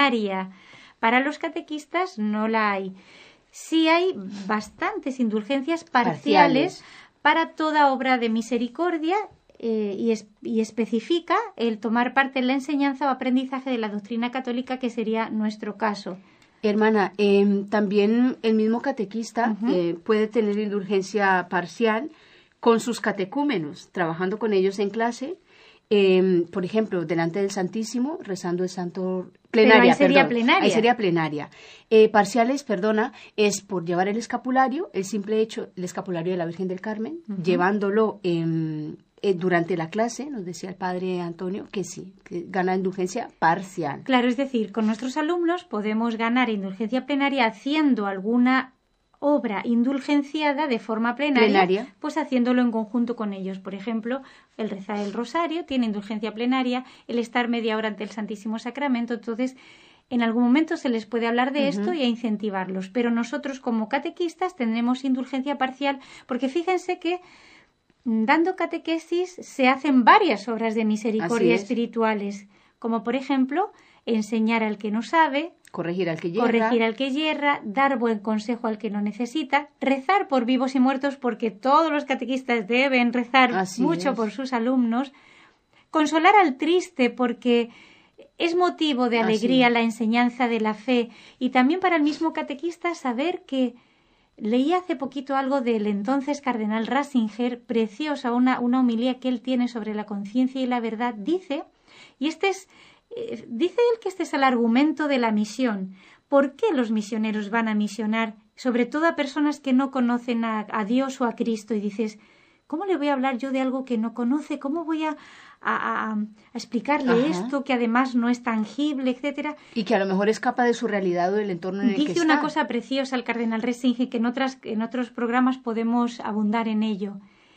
plenaria para los catequistas no la hay. Sí hay bastantes indulgencias parciales para toda obra de misericordia y especifica el tomar parte en la enseñanza o aprendizaje de la doctrina católica, que sería nuestro caso. Hermana, también el mismo catequista puede tener indulgencia parcial con sus catecúmenos, trabajando con ellos en clase, por ejemplo, delante del Santísimo, rezando el Santo... Plenaria, Ahí sería plenaria. Parciales, es por llevar el escapulario, el simple hecho, el escapulario de la Virgen del Carmen, llevándolo durante la clase, nos decía el padre Antonio, que sí, que gana indulgencia parcial. Claro, es decir, con nuestros alumnos podemos ganar indulgencia plenaria haciendo alguna obra indulgenciada de forma plenaria, pues haciéndolo en conjunto con ellos. Por ejemplo, el rezar el rosario tiene indulgencia plenaria, el estar media hora ante el Santísimo Sacramento. Entonces, en algún momento se les puede hablar de esto y a incentivarlos. Pero nosotros, como catequistas, tendremos indulgencia parcial, porque fíjense que dando catequesis se hacen varias obras de misericordia espirituales, como por ejemplo, enseñar al que no sabe, corregir al que yerra, dar buen consejo al que no necesita, rezar por vivos y muertos, porque todos los catequistas deben rezar mucho por sus alumnos, consolar al triste, porque es motivo de alegría la enseñanza de la fe, y también para el mismo catequista saber que leí hace poquito algo del entonces cardenal Ratzinger, preciosa, una homilía que él tiene sobre la conciencia y la verdad. Dice él que este es el argumento de la misión. ¿Por qué los misioneros van a misionar, sobre todo a personas que no conocen a Dios o a Cristo? Y dices, ¿cómo le voy a hablar yo de algo que no conoce? ¿Cómo voy a explicarle esto que además no es tangible, etcétera? Y que a lo mejor escapa de su realidad o del entorno en el que está. Dice una cosa preciosa el cardenal Ratzinger, que en otros programas podemos abundar en ello.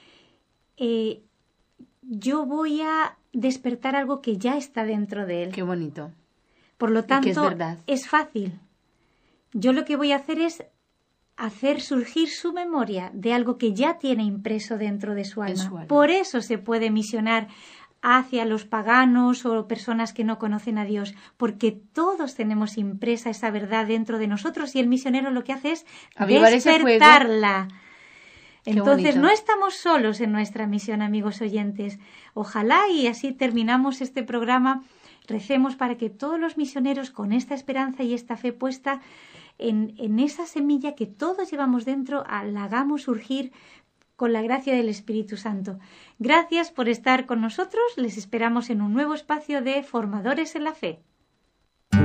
Yo voy a despertar algo que ya está dentro de él. Qué bonito. Por lo tanto, es verdad. Es fácil. Yo lo que voy a hacer es hacer surgir su memoria de algo que ya tiene impreso dentro de su alma. Por eso se puede misionar hacia los paganos o personas que no conocen a Dios, porque todos tenemos impresa esa verdad dentro de nosotros, y el misionero lo que hace es despertarla. Entonces no estamos solos en nuestra misión, amigos oyentes. Ojalá, y así terminamos este programa, recemos para que todos los misioneros, con esta esperanza y esta fe puesta en esa semilla que todos llevamos dentro, la hagamos surgir con la gracia del Espíritu Santo. Gracias por estar con nosotros. Les esperamos en un nuevo espacio de Formadores en la Fe.